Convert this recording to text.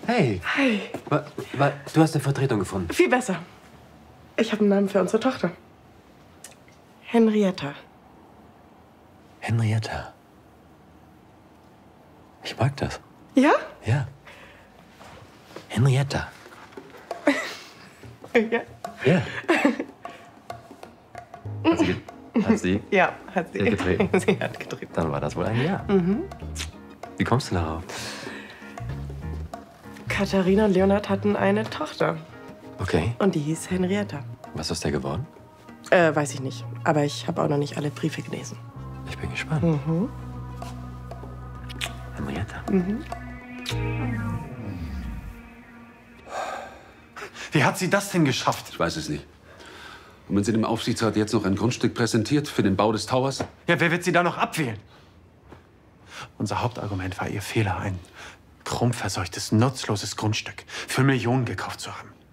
Hey. Hi. Du hast eine Vertretung gefunden. Viel besser. Ich habe einen Namen für unsere Tochter. Henrietta. Henrietta. Ich mag das. Ja? Ja. Henrietta. Ja. Ja. Hat sie Ja, hat sie. getreten? Sie hat getreten. Dann war das wohl ein Ja. Wie kommst du darauf? Katharina und Leonhard hatten eine Tochter. Okay. Und die hieß Henrietta. Was ist der geworden? Weiß ich nicht. Aber ich habe auch noch nicht alle Briefe gelesen. Ich bin gespannt. Henrietta. Wie hat sie das denn geschafft? Ich weiß es nicht. Und wenn sie dem Aufsichtsrat jetzt noch ein Grundstück präsentiert für den Bau des Towers? Ja, wer wird sie da noch abwählen? Unser Hauptargument war ihr Fehler, ein krumm verseuchtes, nutzloses Grundstück für Millionen gekauft zu haben.